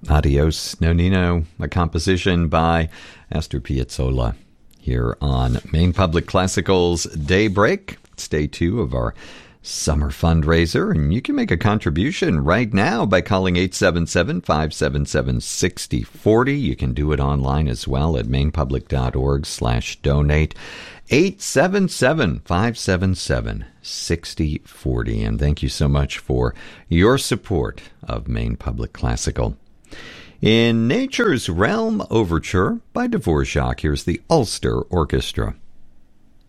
Adios Nonino, a composition by Astor Piazzolla here on Maine Public Classical's Daybreak. It's day 2 of our summer fundraiser, and you can make a contribution right now by calling 877-577-6040. You can do it online as well at mainepublic.org/donate. 877-577-6040. And thank you so much for your support of Maine Public Classical. In Nature's Realm Overture by Dvorak, here's the Ulster Orchestra.